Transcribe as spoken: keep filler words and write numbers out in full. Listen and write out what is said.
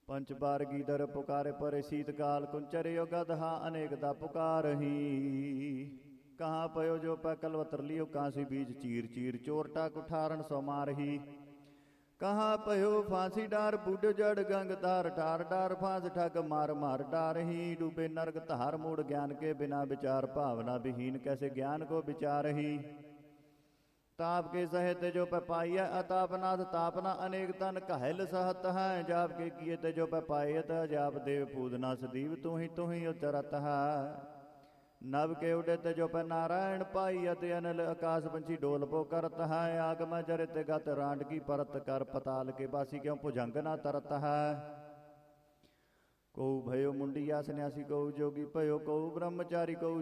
पंच बार गीदर पुकारे पर शीतकाल कुंचर गदहा अनेकदा पुकारही। कहाँ पयो जो पै कलवतर लियो कांसी बीज चीर चीर चोरटा कुठारण सो मारही। कहाँ पयो फांसी डार बूढ़ जड़ गंग तार टार डार फांस ठग मार मार डारही। डूबे नरक धार मूड ज्ञान के बिना विचार भावना विहीन कैसे ज्ञान को विचारही। ताप के सहित जो पै पाइय अतापनाथ तापना अनेक तन कहल सहत है। जाप के किए ते जो पै पायत जाप देव पूदना सदीव तू ही तू ही उचरत है। नभ के उड़ित जो पै नारायण पाई अति अनल आकाश पंछी डोल पो करत है। आगम जरित गत रांड की परत कर पताल के बासी क्यों भुजंग ना तरत है। कौ भयो मुंडिया सन्यासी कौ जोगी भयो कौ ब्रह्मचारी कौ